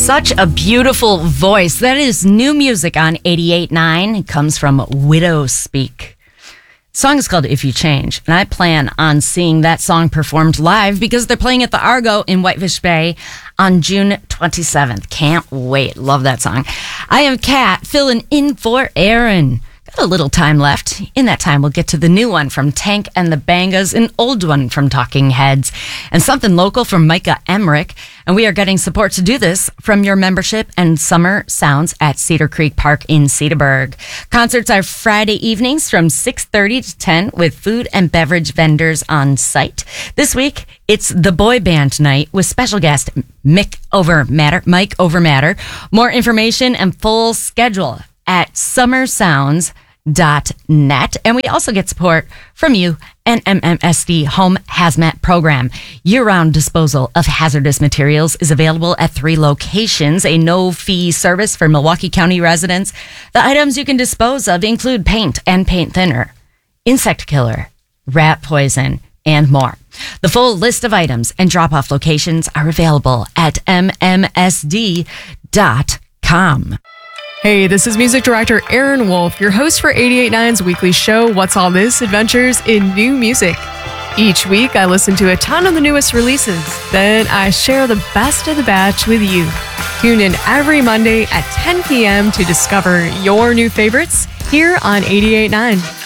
Such a beautiful voice. That is new music on 88.9. It comes from Widow Speak. The song is called If You Change, and I plan on seeing that song performed live because they're playing at the Argo in Whitefish Bay on June 27th. Can't wait. Love that song. I am Kat, filling in for Aaron. Got a little time left. In that time, we'll get to the new one from Tank and the Bangas, an old one from Talking Heads, and something local from Micah Emmerich. And we are getting support to do this from your membership and Summer Sounds at Cedar Creek Park in Cedarburg. Concerts are Friday evenings from 6:30 to 10 with food and beverage vendors on site. This week, it's the boy band night with special guest Mike Overmatter. More information and full schedule at summersounds.net. And we also get support from you and MMSD Home Hazmat Program. Year-round disposal of hazardous materials is available at 3 locations, a no-fee service for Milwaukee County residents. The items you can dispose of include paint and paint thinner, insect killer, rat poison, and more. The full list of items and drop-off locations are available at mmsd.com. Hey, this is music director Aaron Wolf, your host for 88.9's weekly show, What's All This? Adventures in New Music. Each week, I listen to a ton of the newest releases. Then I share the best of the batch with you. Tune in every Monday at 10 p.m. to discover your new favorites here on 88.9.